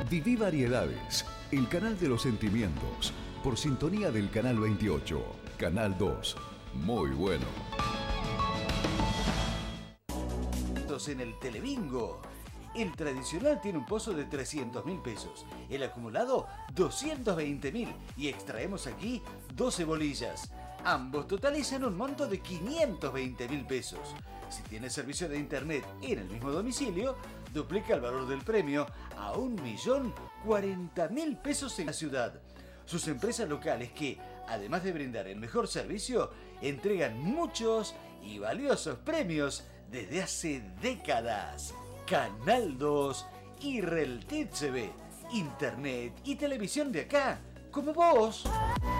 Viví Variedades, el canal de los sentimientos, por sintonía del canal 28, canal 2. Muy bueno. En el Telebingo. El tradicional tiene un pozo de 300.000 pesos, el acumulado 220.000 y extraemos aquí 12 bolillas. Ambos totalizan un monto de 520.000 pesos. Si tiene servicio de internet en el mismo domicilio, duplica el valor del premio a 1.040.000 pesos en la ciudad. Sus empresas locales que, además de brindar el mejor servicio, entregan muchos y valiosos premios desde hace décadas. Canal 2 y Reltiv TV, internet y televisión de acá, como vos.